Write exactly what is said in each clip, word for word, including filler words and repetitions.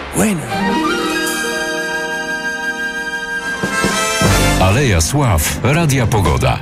Bueno. Aleja Sław, Radia Pogoda.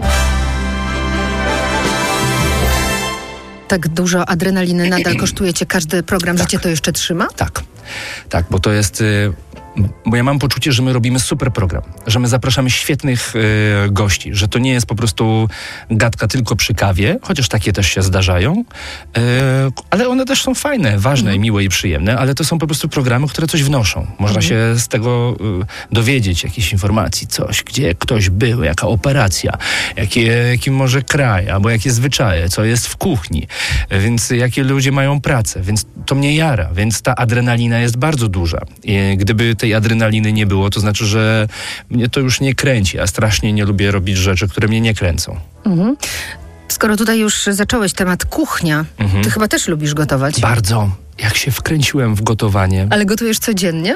Tak dużo adrenaliny nadal kosztuje cię każdy program, Tak. że cię to jeszcze trzyma? Tak, tak, bo to jest... Y- Bo ja mam poczucie, że my robimy super program, że my zapraszamy świetnych y, gości, że to nie jest po prostu gadka tylko przy kawie, chociaż takie też się zdarzają, y, ale one też są fajne, ważne, mm. miłe i przyjemne, ale to są po prostu programy, które coś wnoszą. Można mm. się z tego y, dowiedzieć, jakiejś informacji, coś, gdzie ktoś był, jaka operacja, jakie, jaki może kraj, albo jakie zwyczaje, co jest w kuchni, więc jakie ludzie mają pracę, więc to mnie jara, więc ta adrenalina jest bardzo duża. I gdyby tej adrenaliny nie było, to znaczy, że mnie to już nie kręci, a strasznie nie lubię robić rzeczy, które mnie nie kręcą. Mhm. Skoro tutaj już zacząłeś temat kuchnia, Mhm. ty chyba też lubisz gotować. Bardzo. Jak się wkręciłem w gotowanie. Ale gotujesz codziennie?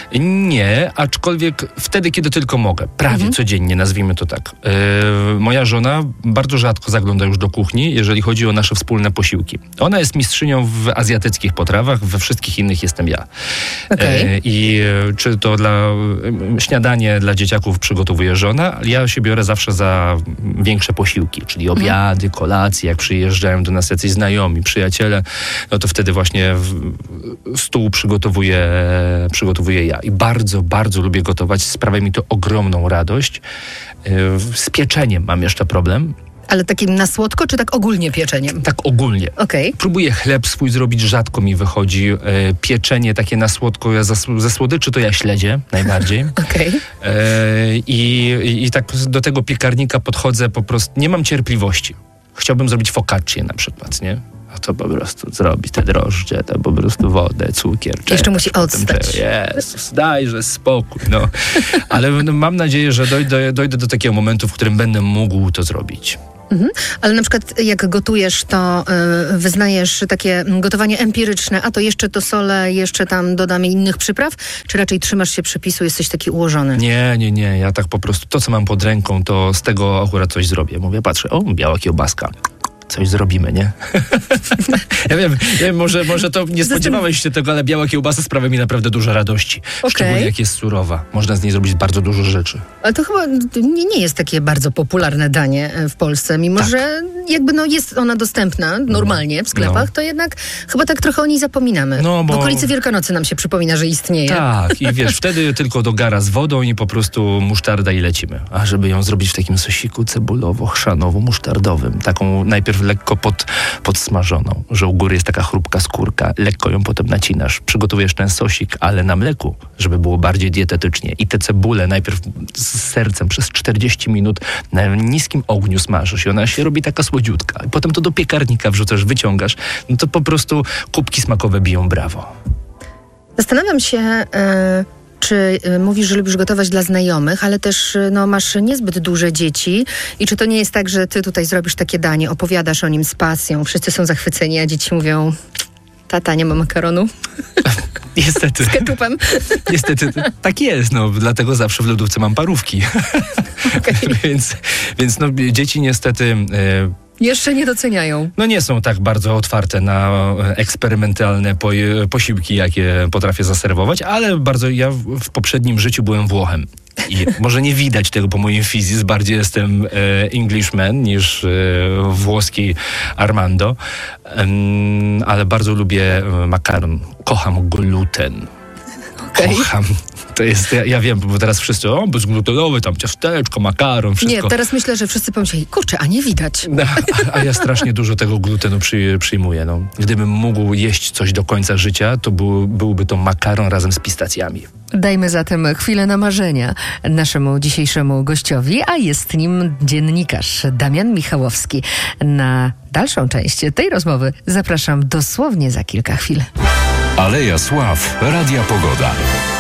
Nie, aczkolwiek wtedy, kiedy tylko mogę. Prawie Mhm. codziennie, nazwijmy to tak. Yy, moja żona bardzo rzadko zagląda już do kuchni, jeżeli chodzi o nasze wspólne posiłki. Ona jest mistrzynią w azjatyckich potrawach, we wszystkich innych jestem ja. Okej. Yy, I yy, czy to dla yy, śniadanie dla dzieciaków przygotowuje żona, ale ja się biorę zawsze za większe posiłki, czyli obiady, kolacje, jak przyjeżdżają do nas jacyś znajomi, przyjaciele, no to wtedy właśnie w, stół przygotowuję, przygotowuję ja. I bardzo, bardzo lubię gotować. Sprawia mi to ogromną radość. Yy, z pieczeniem mam jeszcze problem. Ale takim na słodko, czy tak ogólnie pieczeniem? Tak ogólnie. Okej. Próbuję chleb swój zrobić, rzadko mi wychodzi. E, pieczenie takie na słodko, ja za, ze słodyczy to ja śledzie najbardziej. Okej. E, i, i, I tak do tego piekarnika podchodzę po prostu, nie mam cierpliwości. Chciałbym zrobić focaccię na przykład, nie? A to po prostu zrobić te drożdże, to po prostu wodę, cukier. Jeszcze czekać, musi potem odstać. czekać. Jezus, dajże spokój, no. Ale no, mam nadzieję, że dojdę, dojdę do takiego momentu, w którym będę mógł to zrobić. Mhm. Ale na przykład jak gotujesz, to y, wyznajesz takie gotowanie empiryczne, a to jeszcze to solę, jeszcze tam dodamy innych przypraw, czy raczej trzymasz się przepisu, jesteś taki ułożony? Nie, nie, nie. Ja tak po prostu to, co mam pod ręką, to z tego akurat coś zrobię. Mówię, patrzę, o, biała kiełbaska. Coś zrobimy, nie? ja wiem, ja wiem może, może to nie spodziewałeś się tego, ale biała kiełbasa sprawia mi naprawdę dużo radości. Okej. Szczególnie jak jest surowa. Można z niej zrobić bardzo dużo rzeczy. Ale to chyba nie, nie jest takie bardzo popularne danie w Polsce, mimo Tak. że jakby no jest ona dostępna normalnie w sklepach, No. to jednak chyba tak trochę o niej zapominamy. No, bo- W okolicy Wielkanocy nam się przypomina, że istnieje. Tak, i wiesz, wtedy tylko do gara z wodą i po prostu musztarda i lecimy. A żeby ją zrobić w takim sosiku cebulowo-chrzanowo-musztardowym, taką najpierw lekko pod, podsmażoną, że u góry jest taka chrupka skórka, lekko ją potem nacinasz, przygotujesz ten sosik, ale na mleku, żeby było bardziej dietetycznie. I te cebule najpierw z sercem przez czterdzieści minut na niskim ogniu smażysz i ona się robi taka słodziutka. I potem to do piekarnika wrzucasz, wyciągasz, no to po prostu kubki smakowe biją brawo. Zastanawiam się, e, czy e, mówisz, że lubisz gotować dla znajomych, ale też e, no, masz niezbyt duże dzieci i czy to nie jest tak, że ty tutaj zrobisz takie danie, opowiadasz o nim z pasją, wszyscy są zachwyceni, a dzieci mówią, tata, nie ma makaronu Niestety. z ketchupem. Niestety, tak jest, no, dlatego zawsze w lodówce mam parówki. Okay. więc, więc no, dzieci niestety... E, Jeszcze nie doceniają. No nie są tak bardzo otwarte na eksperymentalne po, posiłki, jakie potrafię zaserwować, ale bardzo ja w, w poprzednim życiu byłem Włochem. I może nie widać tego po moim fizis, bardziej jestem e, Englishman niż e, włoski Armando, um, ale bardzo lubię makaron, kocham gluten. Okay. Kocham. To jest, ja, ja wiem, bo teraz wszyscy, o, bezglutenowy, tam ciasteczko, makaron, wszystko. Nie, teraz myślę, że wszyscy pomyśleli, kurczę, a nie widać. No, a, a ja strasznie dużo tego glutenu przy, przyjmuję. No. Gdybym mógł jeść coś do końca życia, to był, byłby to makaron razem z pistacjami. Dajmy zatem chwilę na marzenia naszemu dzisiejszemu gościowi, a jest nim dziennikarz Damian Michałowski. Na dalszą część tej rozmowy zapraszam dosłownie za kilka chwil. Aleja Sław, Radia Pogoda.